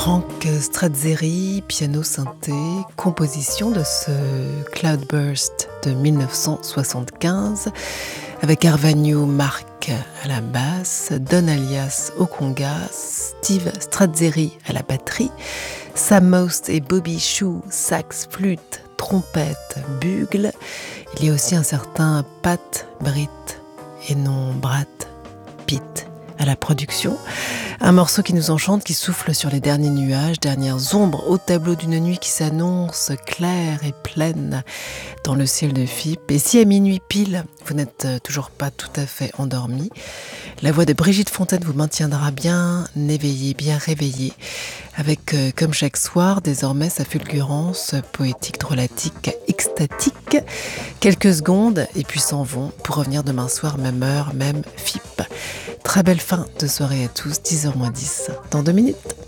Frank Strazzeri, piano synthé, composition de ce Cloudburst de 1975 avec Arvanio Marc à la basse, Don Alias au congas, Steve Strazzeri à la batterie, Sam Most et Bobby Chou, sax, flûte, trompette, bugle. Il y a aussi un certain Pat Britt et non Brad Pitt à la production. Un morceau qui nous enchante, qui souffle sur les derniers nuages, dernières ombres au tableau d'une nuit qui s'annonce claire et pleine dans le ciel de Fippe. Et si à minuit pile, vous n'êtes toujours pas tout à fait endormi, la voix de Brigitte Fontaine vous maintiendra bien éveillé, bien réveillé, avec, comme chaque soir, désormais sa fulgurance poétique, drôlatique, extatique. Quelques secondes et puis s'en vont pour revenir demain soir, même heure, même Fippe. Très belle fin de soirée à tous, 10h moins 10, dans 2 minutes.